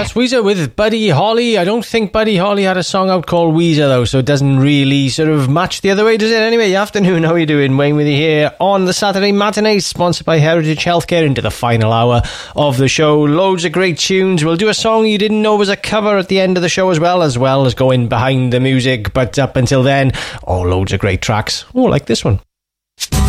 That's Weezer with Buddy Holly. I don't think Buddy Holly had a song out called Weezer, though, so it doesn't really sort of match the other way, does it? Anyway, afternoon, how are you doing? Wayne with you here on the Saturday Matinee, sponsored by Heritage Healthcare, into the final hour of the show. Loads of great tunes. We'll do a song you didn't know was a cover at the end of the show as well as going behind the music. But up until then, loads of great tracks. Like this one.